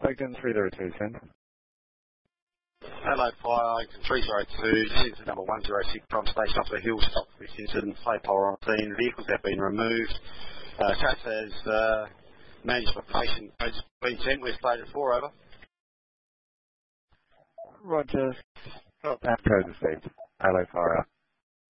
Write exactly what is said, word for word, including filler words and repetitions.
Spoken three zero two, send. Hello, fire, three zero two, unit number one zero six from station off the hill, stop this incident, flight power on scene, vehicles have been removed. Uh, C A S has uh, managed the patient, has been sent, we're stated four over. Roger. Got that code received. Hello, fire.